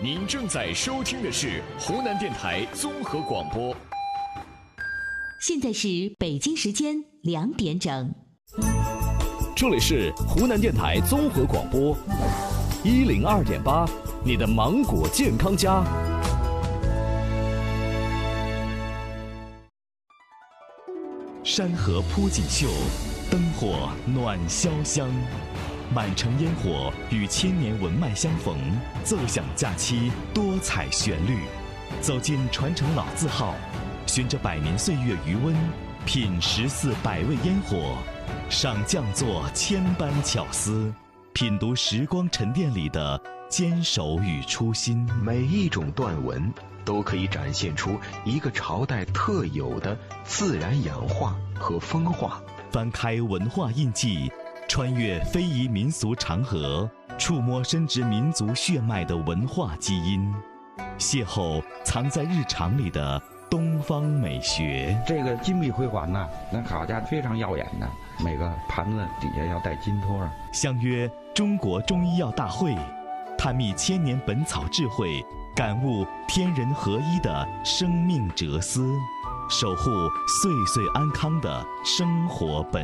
您正在收听的是湖南电台综合广播。 现在是北京时间2点整， 这里是湖南电台综合广播102.8，你的芒果健康家。山河铺锦绣，灯火暖潇湘，满城烟火与千年文脉相逢，奏响假期多彩旋律。走进传承老字号，循着百年岁月余温，品14百味烟火，赏匠作千般巧思，品读时光沉淀里的坚守与初心。 每一种断纹都可以展现出一个朝代特有的自然氧化和风化。 翻开文化印记，穿越非遗民俗长河，触摸深植民族血脉的文化基因，邂逅藏在日常里的东方美学。 这个金碧辉煌呢，那好家伙非常耀眼的，每个盘子底下要带金托啊。 相约中国中医药大会，探秘千年本草智慧，感悟天人合一的生命哲思，守护岁岁安康的生活本